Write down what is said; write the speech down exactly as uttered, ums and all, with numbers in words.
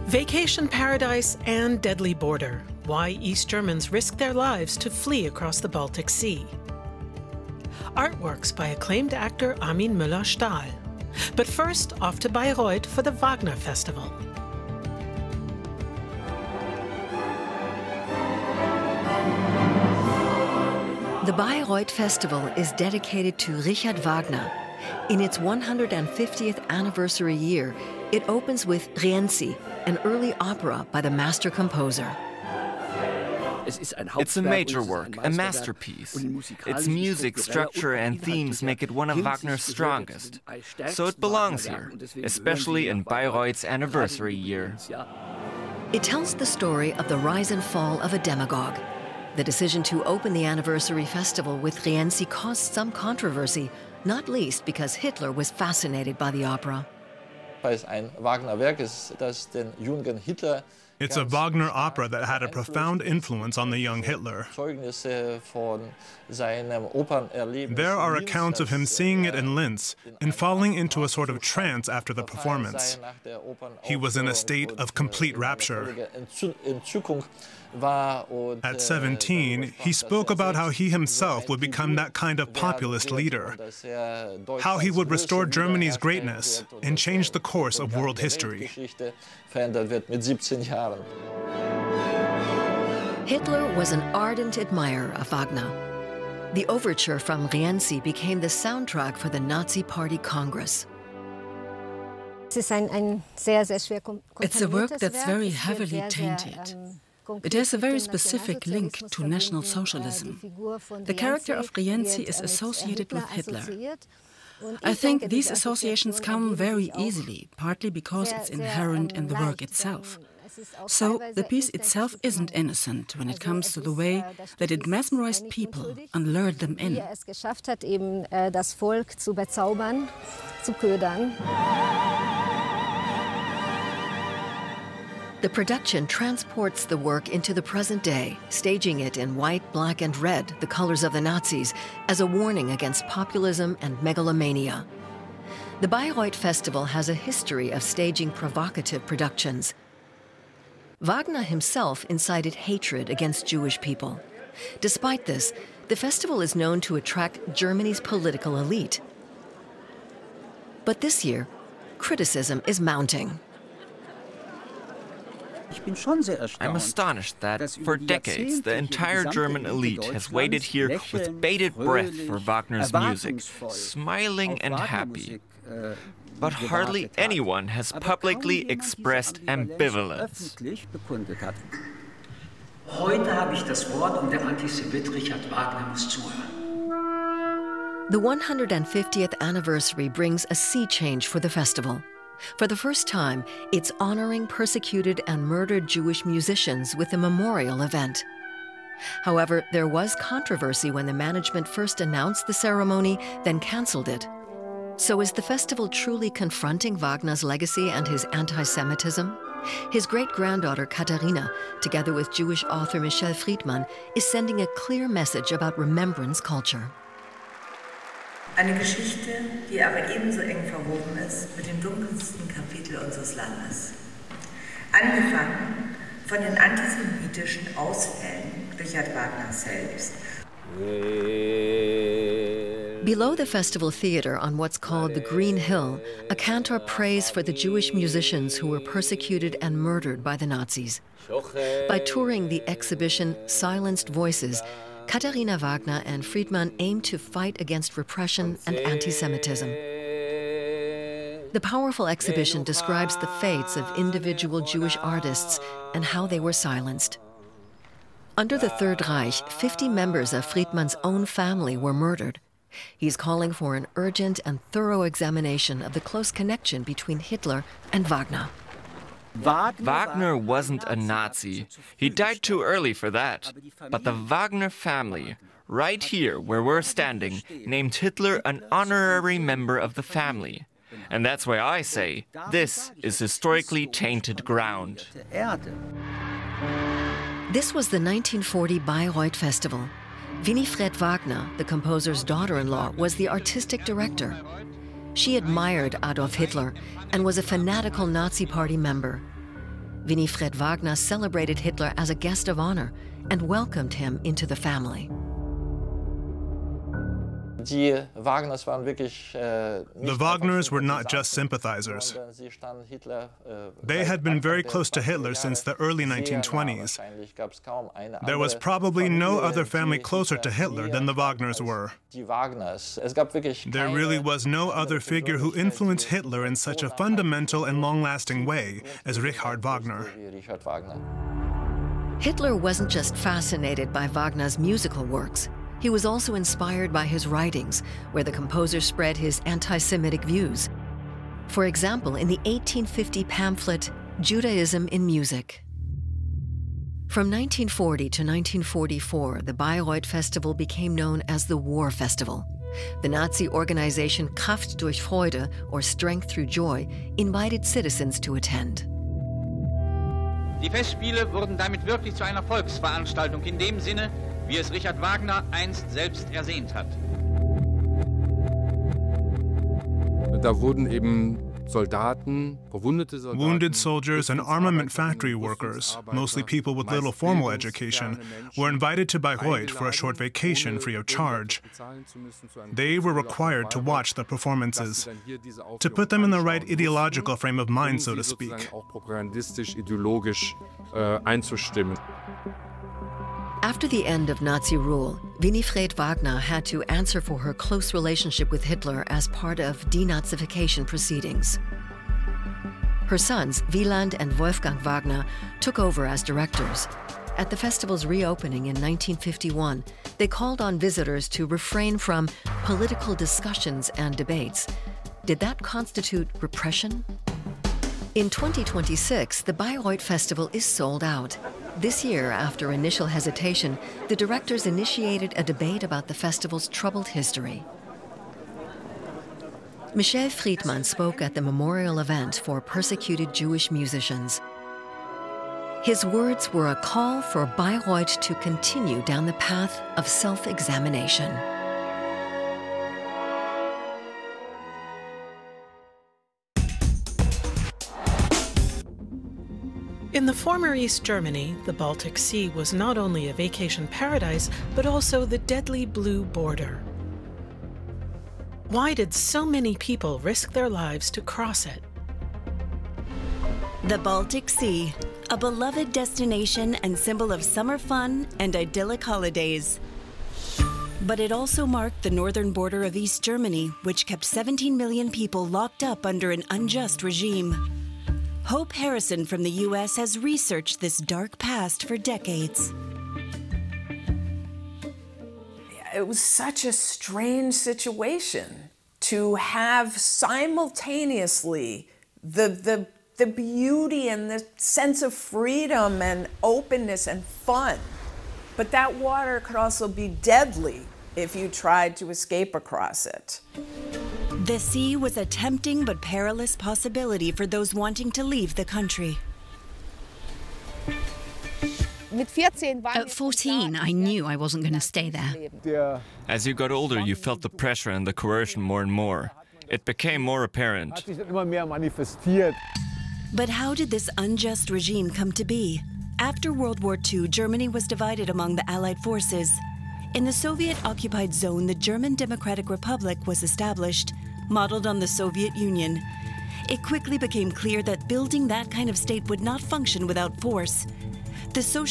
Vacation paradise and deadly border. Why East Germans risk their lives to flee across the Baltic Sea. Artworks by acclaimed actor Armin Müller-Stahl. But first, off to Bayreuth for the Wagner Festival. The Bayreuth Festival is dedicated to Richard Wagner. In its one hundred fiftieth anniversary year, it opens with Rienzi, an early opera by the master composer. It's a major work, a masterpiece. Its music, structure, and themes make it one of Wagner's strongest. So it belongs here, especially in Bayreuth's anniversary year. It tells the story of the rise and fall of a demagogue. The decision to open the anniversary festival with Rienzi caused some controversy, not least because Hitler was fascinated by the opera. It's a Wagner opera that had a profound influence on the young Hitler. There are accounts of him seeing it in Linz and falling into a sort of trance after the performance. He was in a state of complete rapture. At seventeen, he spoke about how he himself would become that kind of populist leader, how he would restore Germany's greatness and change the course of world history. Hitler was an ardent admirer of Wagner. The overture from Rienzi became the soundtrack for the Nazi Party Congress. It's a work that's very heavily tainted. It has a very specific link to National Socialism. The character of Rienzi is associated with Hitler. I think these associations come very easily, partly because it's inherent in the work itself. So the piece itself isn't innocent when it comes to the way that it mesmerized people and lured them in. The production transports the work into the present day, staging it in white, black, and red, the colors of the Nazis, as a warning against populism and megalomania. The Bayreuth Festival has a history of staging provocative productions. Wagner himself incited hatred against Jewish people. Despite this, the festival is known to attract Germany's political elite. But this year, criticism is mounting. I'm astonished that, for decades, the entire German elite has waited here with bated breath for Wagner's music, smiling and happy. But hardly anyone has publicly expressed ambivalence. Heute habe ich das Wort und der Antisemit Richard Wagner muss zuhören. The one hundred fiftieth anniversary brings a sea change for the festival. For the first time, it's honoring persecuted and murdered Jewish musicians with a memorial event. However, there was controversy when the management first announced the ceremony, then canceled it. So is the festival truly confronting Wagner's legacy and his anti-Semitism? His great-granddaughter Katharina, together with Jewish author Michel Friedman, is sending a clear message about remembrance culture. Eine Geschichte, die aber ebenso eng verwoben ist mit dem dunkelsten Kapitel unseres Landes. Angefangen von den antisemitischen Ausfällen Richard Wagners selbst. Below the festival theater on what's called the Green Hill, a cantor prays for the Jewish musicians who were persecuted and murdered by the Nazis. By touring the exhibition Silenced Voices, Katharina Wagner and Friedman aim to fight against repression and anti-Semitism. The powerful exhibition describes the fates of individual Jewish artists and how they were silenced. Under the Third Reich, fifty members of Friedman's own family were murdered. He's calling for an urgent and thorough examination of the close connection between Hitler and Wagner. Wagner wasn't a Nazi. He died too early for that. But the Wagner family, right here where we're standing, named Hitler an honorary member of the family. And that's why I say, this is historically tainted ground. This was the nineteen forty Bayreuth Festival. Winifred Wagner, the composer's daughter-in-law, was the artistic director. She admired Adolf Hitler and was a fanatical Nazi Party member. Winifred Wagner celebrated Hitler as a guest of honor and welcomed him into the family. The Wagners were not just sympathizers. They had been very close to Hitler since the early nineteen twenties. There was probably no other family closer to Hitler than the Wagners were. There really was no other figure who influenced Hitler in such a fundamental and long-lasting way as Richard Wagner. Hitler wasn't just fascinated by Wagner's musical works. He was also inspired by his writings, where the composer spread his anti-Semitic views. For example, in the eighteen fifty pamphlet, Judaism in Music. From nineteen forty to nineteen forty-four, the Bayreuth Festival became known as the War Festival. The Nazi organization Kraft durch Freude, or Strength Through Joy, invited citizens to attend. Die Festspiele wurden damit wirklich zu einer Volksveranstaltung in dem Sinne, wie es Richard Wagner einst selbst ersehnt hat. Da wurden eben Soldaten, verwundete Soldaten, wounded soldiers and armament factory workers, mostly people with little formal education, were invited to Bayreuth for a short vacation free of charge. They were required to watch the performances, to put them in the right ideological frame of mind, so to speak. After the end of Nazi rule, Winifred Wagner had to answer for her close relationship with Hitler as part of denazification proceedings. Her sons, Wieland and Wolfgang Wagner, took over as directors. At the festival's reopening in nineteen fifty-one, they called on visitors to refrain from political discussions and debates. Did that constitute repression? In twenty twenty-six, the Bayreuth Festival is sold out. This year, after initial hesitation, the directors initiated a debate about the festival's troubled history. Michel Friedman spoke at the memorial event for persecuted Jewish musicians. His words were a call for Bayreuth to continue down the path of self-examination. In the former East Germany, the Baltic Sea was not only a vacation paradise, but also the deadly blue border. Why did so many people risk their lives to cross it? The Baltic Sea, a beloved destination and symbol of summer fun and idyllic holidays. But it also marked the northern border of East Germany, which kept seventeen million people locked up under an unjust regime. Hope Harrison from the U S has researched this dark past for decades. It was such a strange situation to have simultaneously the, the, the beauty and the sense of freedom and openness and fun. But that water could also be deadly if you tried to escape across it. The sea was a tempting but perilous possibility for those wanting to leave the country. At fourteen, I knew I wasn't going to stay there. As you got older, you felt the pressure and the coercion more and more. It became more apparent. But how did this unjust regime come to be? After World War Two, Germany was divided among the Allied forces. In the Soviet-occupied zone, the German Democratic Republic was established, modeled on the Soviet Union. It quickly became clear that building that kind of state would not function without force. The social